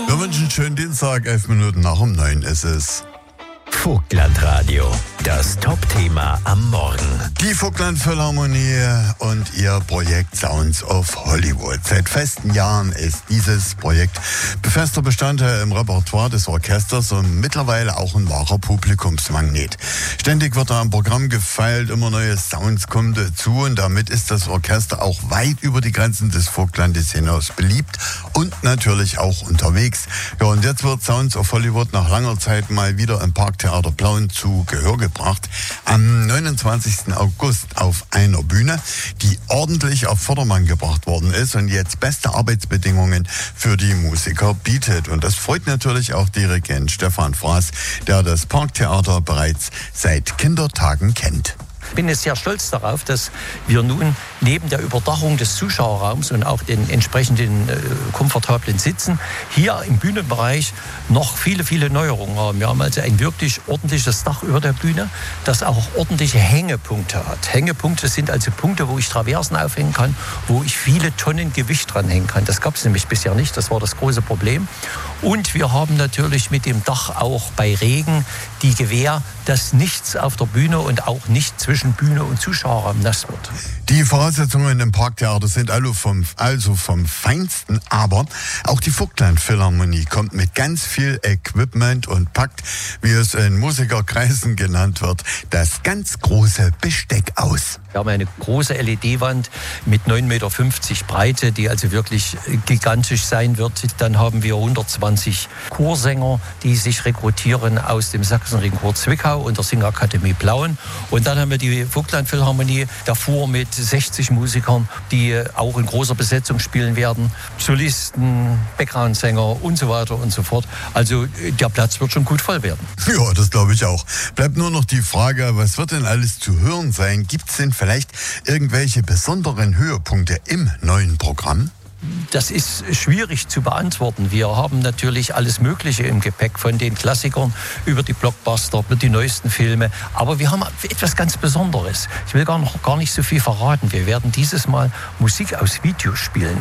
Wir wünschen einen schönen Dienstag, 11 Minuten nach um 9 ist es. Vogtland-Radio, das Top-Thema am Morgen. Die Vogtland Philharmonie und ihr Projekt Sounds of Hollywood. Seit festen Jahren ist dieses Projekt fester Bestandteil im Repertoire des Orchesters und mittlerweile auch ein wahrer Publikumsmagnet. Ständig wird da am Programm gefeilt, immer neue Sounds kommen dazu und damit ist das Orchester auch weit über die Grenzen des Vogtlandes hinaus beliebt und natürlich auch unterwegs. Ja, und jetzt wird Sounds of Hollywood nach langer Zeit mal wieder im Parktheater Plauen zu Gehör gebracht. Am 29. August auf einer Bühne, die ordentlich auf Vordermann gebracht worden ist und jetzt beste Arbeitsbedingungen für die Musiker bietet. Und das freut natürlich auch Dirigent Stefan Fraß, der das Parktheater bereits seit Kindertagen kennt. Ich bin jetzt sehr stolz darauf, dass wir nun neben der Überdachung des Zuschauerraums und auch den entsprechenden komfortablen Sitzen hier im Bühnenbereich noch viele, viele Neuerungen haben. Wir haben also ein wirklich ordentliches Dach über der Bühne, das auch ordentliche Hängepunkte hat. Hängepunkte sind also Punkte, wo ich Traversen aufhängen kann, wo ich viele Tonnen Gewicht dranhängen kann. Das gab es nämlich bisher nicht, das war das große Problem. Und wir haben natürlich mit dem Dach auch bei Regen die Gewähr, dass nichts auf der Bühne und auch nicht zwischen Bühne und Zuschauerraum nass wird. Die Voraussetzungen im Parktheater sind also vom Feinsten, aber auch die Vogtland Philharmonie kommt mit ganz viel Equipment und packt, wie es in Musikerkreisen genannt wird, das ganz große Besteck aus. Wir haben eine große LED-Wand mit 9,50 Meter Breite, die also wirklich gigantisch sein wird. Dann haben wir 120 Chorsänger, die sich rekrutieren aus dem Sachsenring-Chor Zwickau und der Singakademie Plauen. Und dann haben wir die Vogtland Philharmonie davor mit 60 Musikern, die auch in großer Besetzung spielen werden. Solisten, Background-Sänger und so weiter und so fort. Also der Platz wird schon gut voll werden. Ja, das glaube ich auch. Bleibt nur noch die Frage, was wird denn alles zu hören sein? Gibt es denn vielleicht irgendwelche besonderen Höhepunkte im neuen Programm? Das ist schwierig zu beantworten. Wir haben natürlich alles Mögliche im Gepäck, von den Klassikern über die Blockbuster, über die neuesten Filme. Aber wir haben etwas ganz Besonderes. Ich will gar nicht so viel verraten. Wir werden dieses Mal Musik aus Videos spielen.